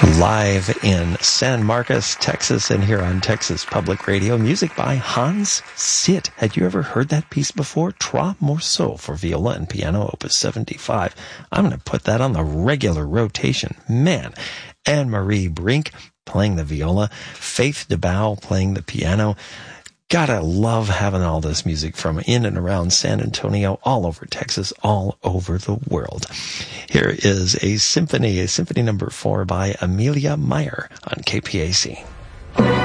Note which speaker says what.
Speaker 1: Live in San Marcos, Texas, and here on Texas Public Radio, music by Hans Sitt. Had you ever heard that piece before? Trois Morceaux for viola and piano, opus 75. I'm going to put that on the regular rotation. Man. Anne-Marie Brink playing the viola, Faith DeBow playing the piano. Gotta love having all this music from in and around San Antonio, all over Texas, all over the world. Here is a symphony number 4 by Amelia Meyer on KPAC.